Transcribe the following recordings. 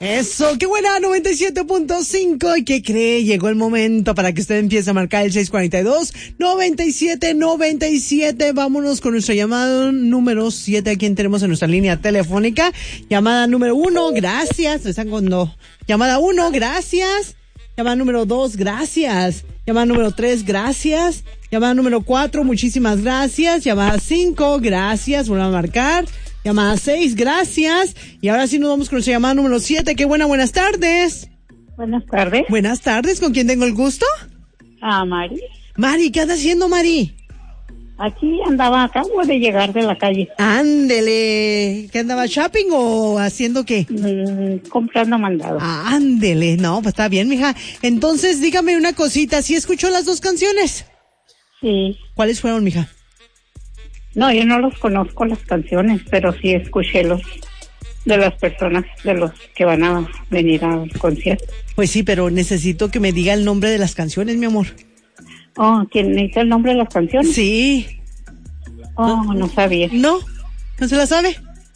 Eso, qué buena, 97.5. ¿Y qué cree? Llegó el momento para que usted empiece a marcar el 642-9797. Vámonos con nuestro llamado número 7. ¿A quién tenemos en nuestra línea telefónica? Llamada número 1, gracias. Están con dos. Llamada 1, gracias. Llamada número 2, gracias. Llamada número 3, gracias. Llamada número 4, muchísimas gracias. Llamada 5, gracias. Vuelvan a marcar. Llamada 6, gracias. Y ahora sí nos vamos con nuestra llamada número 7. Qué buena, buenas tardes. Buenas tardes. Buenas tardes, ¿con quién tengo el gusto? Mari. Mari, ¿qué anda haciendo, Mari? Aquí andaba, acabo de llegar de la calle. Ándele. ¿Qué andaba, shopping o haciendo qué? Comprando mandado. Ándele. No, pues está bien, mija. Entonces, dígame una cosita. ¿Sí escuchó las dos canciones? Sí. ¿Cuáles fueron, mija? No, yo no los conozco las canciones, pero sí escuché los de las personas, de los que van a venir al concierto. Pues sí, pero necesito que me diga el nombre de las canciones, mi amor. Oh, ¿quién necesita el nombre de las canciones? Sí. Oh, no sabía. ¿No? ¿No se la sabe?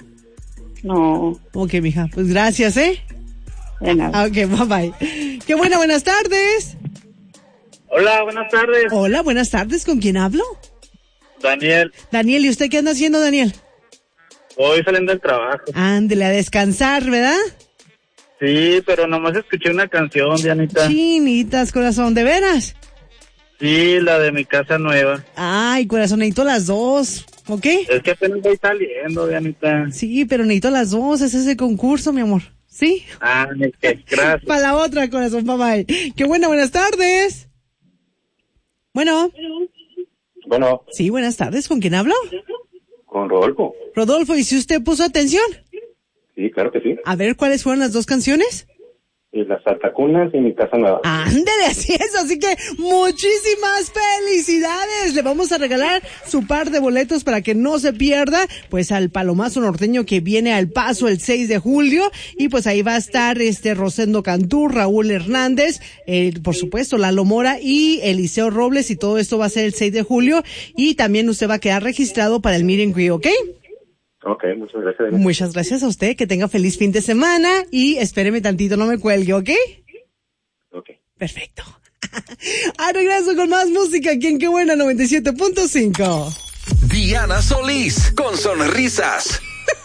No. Ok, mija, pues gracias, ¿eh? De nada. Ok, bye bye. Qué buena, buenas tardes. Hola, buenas tardes. Hola, buenas tardes, ¿con quién hablo? Daniel. Daniel, ¿y usted qué anda haciendo, Daniel? Voy saliendo del trabajo. Ándele, a descansar, ¿verdad? Sí, pero nomás escuché una canción, Dianita. Chinitas, corazón, ¿de veras? Sí, la de Mi Casa Nueva. Ay, corazón, necesito las dos, ¿ok? Es que apenas voy saliendo, Dianita. Sí, pero necesito las dos, ese es el concurso, mi amor. ¿Sí? Gracias. Para la otra, corazón, bye bye. Qué buena, buenas tardes. Bueno. Bueno. Sí, buenas tardes, ¿con quién hablo? Con Rodolfo. Rodolfo, ¿y si usted puso atención? Sí, claro que sí. A ver, ¿cuáles fueron las dos canciones? Las Saltacunas y Mi Casa Nueva. Ándale, así es, así que muchísimas felicidades. Le vamos a regalar su par de boletos para que no se pierda, pues al Palomazo Norteño que viene al Paso el 6 de julio, y pues ahí va a estar Rosendo Cantú, Raúl Hernández, por supuesto Lalo Mora y Eliseo Robles, y todo esto va a ser el 6 de julio, y también usted va a quedar registrado para el Meet and Greet, ¿ok? Ok, muchas gracias. Muchas gracias a usted, que tenga feliz fin de semana y espéreme tantito, no me cuelgue, ¿ok? Ok. Perfecto. Regreso con más música aquí en Qué Buena 97.5. Diana Solís, con sonrisas.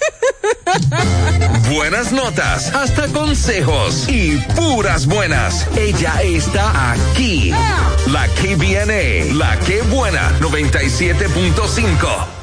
Buenas notas, hasta consejos y puras buenas. Ella está aquí. La que viene, la que buena 97.5.